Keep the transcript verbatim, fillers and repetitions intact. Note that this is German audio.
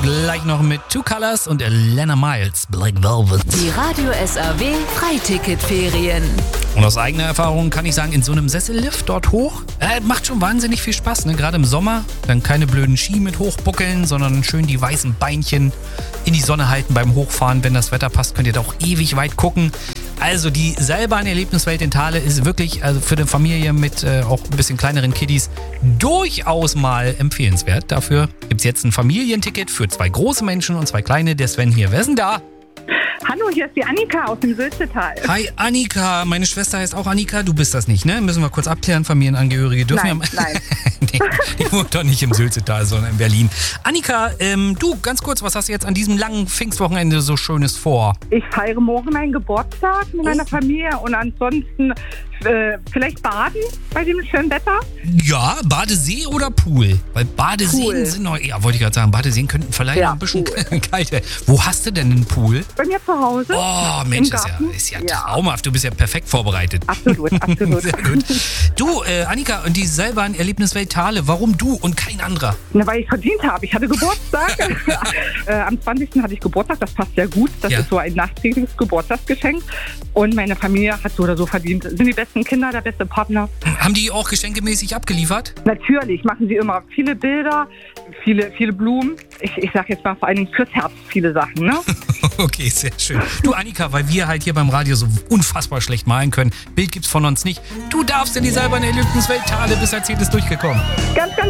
Gleich noch mit Two Colors und Lena Miles, Black Velvet. Die Radio S R W Freiticketferien. Und aus eigener Erfahrung kann ich sagen, in so einem Sessellift dort hoch, äh, macht schon wahnsinnig viel Spaß, ne? Gerade im Sommer, dann keine blöden Ski mit hochbuckeln, sondern schön die weißen Beinchen in die Sonne halten beim Hochfahren. Wenn das Wetter passt, könnt ihr da auch ewig weit gucken. Also die Seilbahn-Erlebniswelt in Thale ist wirklich also für eine Familie mit äh, auch ein bisschen kleineren Kiddies durchaus mal empfehlenswert. Dafür gibt es jetzt ein Familienticket für zwei große Menschen und zwei kleine. Der Sven hier. Wer ist denn da? Hallo, hier ist die Annika aus dem Sülzetal. Hi Annika, meine Schwester heißt auch Annika, du bist das nicht, ne? Müssen wir kurz abklären, Familienangehörige dürfen nein, ja... Nein, nee, die wohnt doch nicht im Sülzetal, sondern in Berlin. Annika, ähm, du, ganz kurz, was hast du jetzt an diesem langen Pfingstwochenende so Schönes vor? Ich feiere morgen meinen Geburtstag mit Oh. meiner Familie und ansonsten äh, vielleicht baden bei dem schönen Wetter. Ja, Badesee oder Pool? Weil Badeseen Pool. sind noch... Ja, wollte ich gerade sagen, Badeseen könnten vielleicht Ja, noch ein bisschen Pool. kalt werden. Wo hast du denn einen Pool? Bei mir zu Hause. Oh, Mensch, Im ist ja, Garten. ist ja Ja. traumhaft. Du bist ja perfekt vorbereitet. Absolut, absolut. Sehr gut. Du, äh, Annika, und die Seilbahn-Erlebniswelt Thale, warum du und kein anderer? Na, weil ich verdient habe. Ich hatte Geburtstag. äh, am zwanzigsten hatte ich Geburtstag. Das passt sehr gut. Das Ja. ist so ein nachträgliches Geburtstagsgeschenk. Und meine Familie hat so oder so verdient. Sind die besten Kinder, der beste Partner. Haben die auch geschenkemäßig abgeliefert? Natürlich machen sie immer viele Bilder, viele, viele Blumen. Ich, ich sage jetzt mal vor allen Dingen fürs Herz viele Sachen, ne? Okay, sehr schön. Du, Annika, weil wir halt hier beim Radio so unfassbar schlecht malen können, Bild gibt's von uns nicht. Du darfst in die Seilbahn-Erlebniswelt Thale, bis als jedes durchgekommen. Ganz, ganz